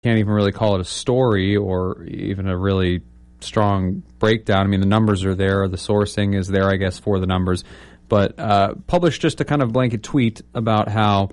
can't even really call it a story or even a really strong breakdown. I mean, the numbers are there, the sourcing is there, I guess, for the numbers, but published just a kind of blanket tweet about how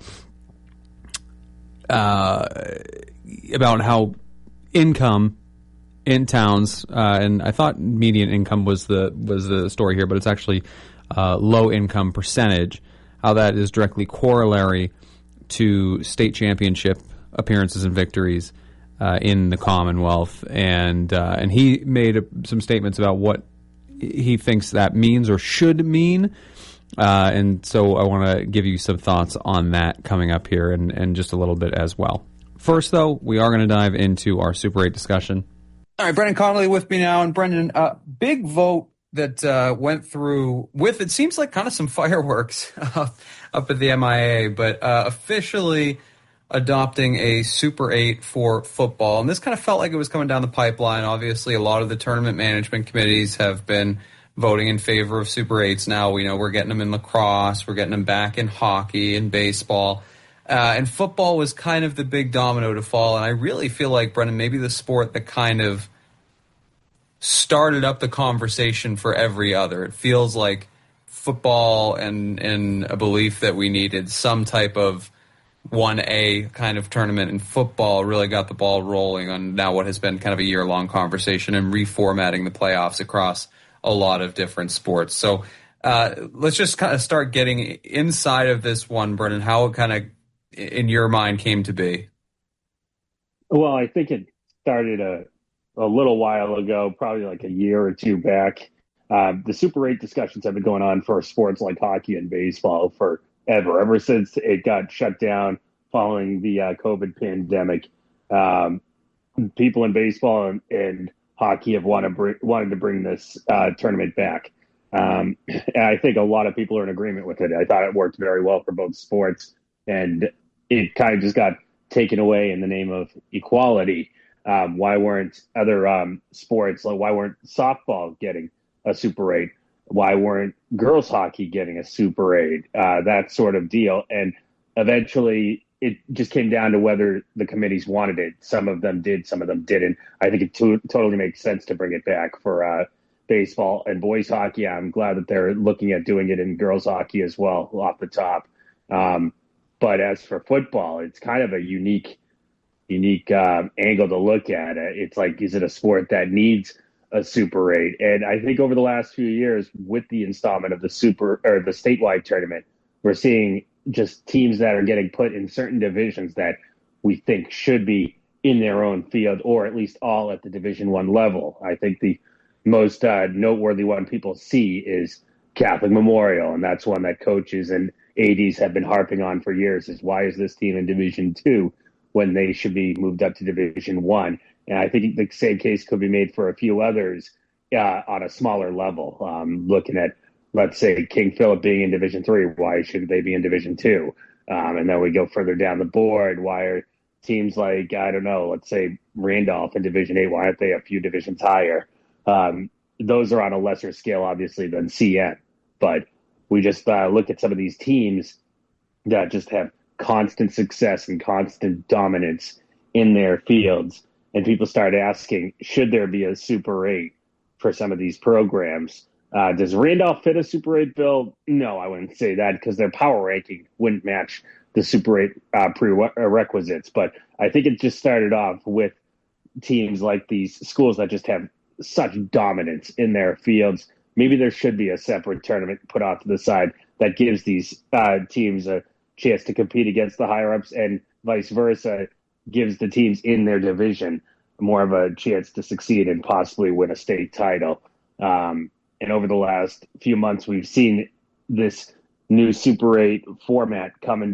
income in towns, and I thought median income was the story here, but it's actually low income percentage, how that is directly corollary to state championship appearances and victories in the Commonwealth, and he made some statements about what he thinks that means or should mean, and so I want to give you some thoughts on that coming up here and just a little bit as well. First, though, we are going to dive into our Super 8 discussion. All right, Brendan Connolly with me now, and Brendan, big vote that went through with, it seems like kind of some fireworks up at the MIA, but officially adopting a Super 8 for football. And this kind of felt like it was coming down the pipeline. Obviously, a lot of the tournament management committees have been voting in favor of Super 8s now. We know we're getting them in lacrosse, we're getting them back in hockey and baseball. And football was kind of the big domino to fall. And I really feel like, Brendan, maybe the sport that kind of started up the conversation for every other. It feels like football and a belief that we needed some type of 1A kind of tournament in football really got the ball rolling on now what has been kind of a year-long conversation and reformatting the playoffs across a lot of different sports. So let's just kind of start getting inside of this one, Brendan, how it kind of, in your mind, came to be. Well, I think it started a little while ago, probably like a year or two back. The Super 8 discussions have been going on for sports like hockey and baseball ever since it got shut down following the COVID pandemic. People in baseball and hockey have wanted to bring this tournament back. And I think a lot of people are in agreement with it. I thought it worked very well for both sports, and it kind of just got taken away in the name of equality. Why weren't other sports, like why weren't softball getting a Super 8? Why weren't girls hockey getting a Super 8? That sort of deal. And eventually it just came down to whether the committees wanted it. Some of them did, some of them didn't. I think it totally makes sense to bring it back for baseball and boys hockey. I'm glad that they're looking at doing it in girls hockey as well off the top. But as for football, it's kind of a unique angle to look at it. It's like, is it a sport that needs a Super 8? And I think over the last few years, with the installment of the the statewide tournament, we're seeing just teams that are getting put in certain divisions that we think should be in their own field, or at least all at the Division I level. I think the most noteworthy one people see is Catholic Memorial, and that's one that coaches and ADs have been harping on for years, is why is this team in Division II when they should be moved up to Division I? And I think the same case could be made for a few others on a smaller level. Looking at, let's say, King Philip being in Division III, why should they be in Division II? And then we go further down the board. Why are teams like, I don't know, let's say Randolph in Division VIII, why aren't they a few divisions higher? Those are on a lesser scale, obviously, than CN. But we just look at some of these teams that just have constant success and constant dominance in their fields. And people start asking, should there be a Super 8 for some of these programs? Does Randolph fit a Super 8 bill? No, I wouldn't say that, because their power ranking wouldn't match the Super 8 prerequisites. But I think it just started off with teams like these schools that just have such dominance in their fields. Maybe there should be a separate tournament put off to the side that gives these teams a chance to compete against the higher-ups, and vice versa, gives the teams in their division more of a chance to succeed and possibly win a state title. And over the last few months, we've seen this new Super 8 format coming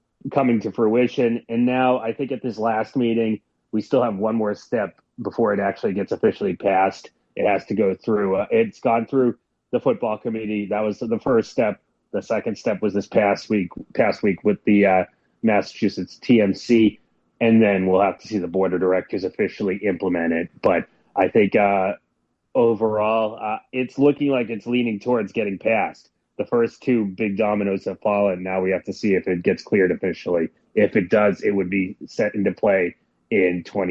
to fruition. And now I think at this last meeting, we still have one more step before it actually gets officially passed. It has to go through. It's gone through the football committee. That was the first step. The second step was this past week with the Massachusetts TMC. And then we'll have to see the board of directors officially implement it. But I think overall, it's looking like it's leaning towards getting passed. The first two big dominoes have fallen. Now we have to see if it gets cleared officially. If it does, it would be set into play in 20.